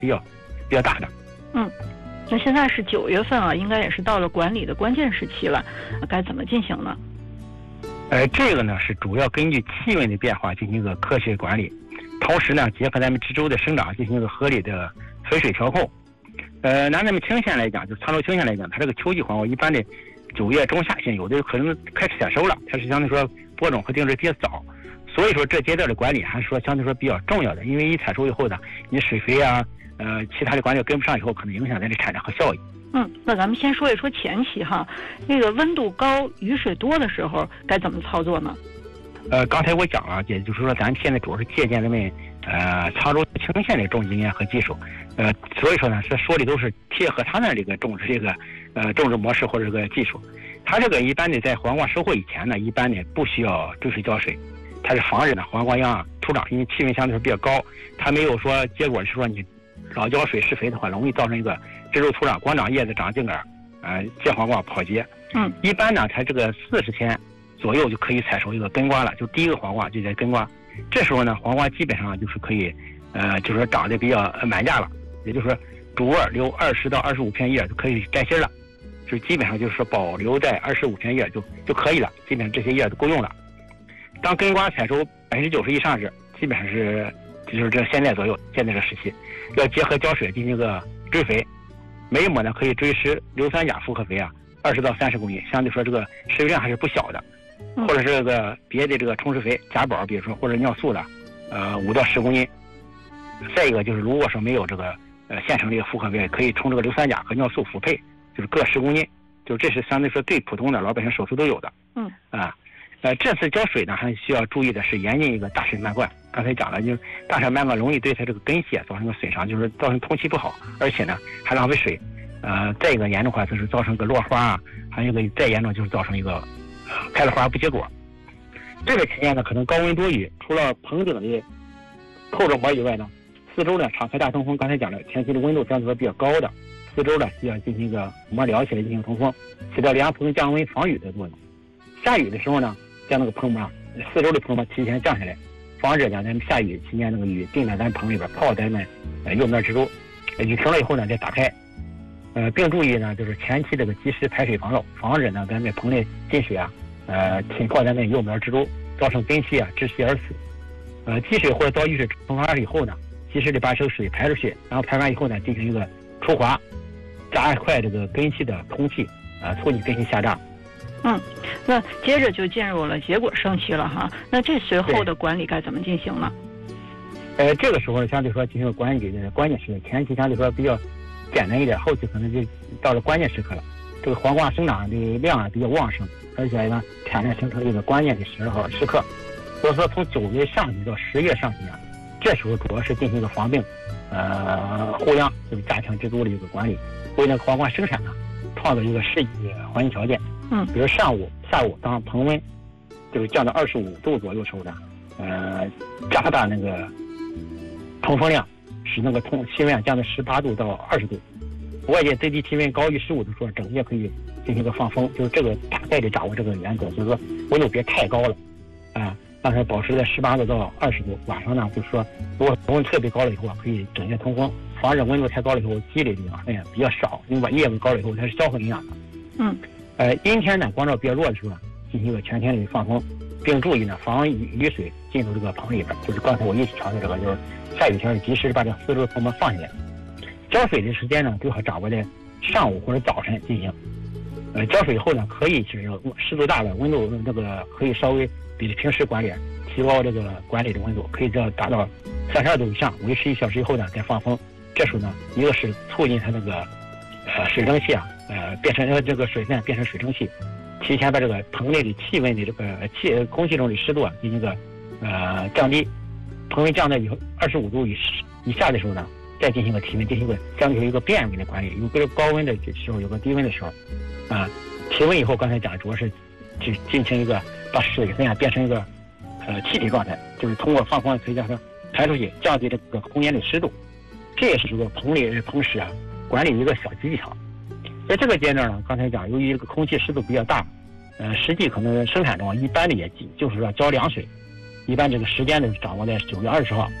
比较大的。 那现在是9月份啊，应该也是到了管理的关键时期了，该怎么进行呢？ 这个呢是主要根据气温的变化进行一个科学管理，同时呢结合咱们植株的生长进行一个合理的肥水调控。拿咱们青县来讲，就沧州青县来讲，它这个秋季黄瓜一般的9月中下旬，有的可能开始采收了，它是相对说播种和定植比较早，所以说这阶段的管理还是说相对说比较重要的，因为一采收以后呢，你水肥啊，其他的管理跟不上以后，可能影响咱的产量和效益。 那咱们先说一说前期哈，这个温度高、雨水多的时候该怎么操作呢？ 刚才我讲了，也就是说咱们现在主要是借鉴咱们沧州青县的种植经验和技术，所以说呢，说的都是贴合他们这个种植模式或者这个技术。它这个一般的在黄瓜收获以前呢，一般的不需要追水浇水，它是防止呢黄瓜秧土长，因为气温相对说比较高，它没有说结果是说你老浇水施肥的话，容易造成一个植株土长光长叶子长茎杆，结黄瓜跑结。一般呢，它这个40天左右就可以采收一个根瓜了，就第一个黄瓜就在根瓜。这时候呢，黄瓜基本上就是可以，就是说长得比较满架了，也就是说主叶留20到25片叶就可以摘心了，就基本上就是说保留在25片叶就可以了，基本上这些叶都够用了。当根瓜采收90%以上时，基本上是就是这现在左右，现在这时期，要结合浇水进行一个追肥，每一亩呢可以追施硫酸钾复合肥20到30公斤，相对说这个施肥量还是不小的。或者是这个别的这个充实肥钾宝，比如说或者尿素的5到10公斤。再一个就是如果说没有这个现成的一个复合肥，可以充这个硫酸钾和尿素辅配，就是各10公斤，就这是相对说最普通的老百姓手头都有的。这次浇水呢还需要注意的是严禁一个大水漫灌。刚才讲了，就是大水漫灌容易对它这个根系造成个损伤，就是造成通气不好，而且呢还浪费水。再一个严重的话就是造成个落花还有一个再严重就是造成一个开了花不结果。这个期间呢，可能高温多雨，除了棚顶的透着膜以外呢，四周呢敞开大通风。刚才讲了，前期的温度相对说比较高的，四周呢需要进行一个膜撩起来进行通风，起到凉棚降温防雨的作用。下雨的时候呢，将那个棚膜四周的棚膜提前降下来，防止咱们下雨期间那个雨进到咱棚里边泡咱们右面植株，雨停了以后呢再打开。并注意呢，就是前期这个及时排水防涝，防止呢咱们棚内进水侵破咱们幼苗植株，造成根系窒息而死。积水或者遭雨水冲刷以后呢，及时的把这个水排出去，然后排完以后呢，进行一个除滑，加快这个根系的通气，促进根系下炸。 那接着就进入了结果生期了哈，那这随后的管理该怎么进行呢？ 这个时候相对说进行管理的关键是前期相对说比较简单一点，后期可能就到了关键时刻了。这个黄瓜生长的量比较旺盛，而且呢产量形成一个关键的时刻。所以说从9月上旬到10月上旬这时候主要是进行一个防病、护秧，就是加强植株的一个管理，为那个黄瓜生产创造一个适宜的环境条件。比如下午当棚温就是降到25度左右时候呢，加大那个通风量，使那个气温降到18度到20度，外界最低气温高于15度的时候，整夜可以进行一个放风，就是这个大概的掌握这个原则，就是说温度别太高了，让它保持在18度到20度。晚上呢，就是说如果温度特别高了以后可以整夜通风，防止温度太高了以后积累的养分比较少，因为把夜温高了以后它是消耗营养的。阴天呢光照比较弱的时候进行一个全天的放风，并注意呢防雨水进入这个棚里边，就是刚才我一直强调这个，就是下雨天及时把这四周棚膜放下来。浇水的时间呢最好掌握在上午或者早晨进行。浇水以后呢，可以是湿度大的温度这个可以稍微比平时管理提高这个管理的温度，可以达到32度以上，维持1小时以后呢再放风。这时候呢，一个是促进它那个水蒸气变成这个水分变成水蒸气，提前把这个棚内的气温的这个空气中的湿度进行一个降低。棚温降到25度以下的时候呢，再进行一个提温，进行一个相对一个变温的管理。有个高温的时候，有个低温的时候，提温以后，刚才讲主要是去进行一个把水分变成一个气体状态，就是通过放风可以将它排出去，降低这个空间的湿度。这也是这个棚室管理一个小技巧。在这个阶段呢，刚才讲由于这个空气湿度比较大，实际可能生产中一般的也就是说浇凉水，一般这个时间呢掌握在9月20号。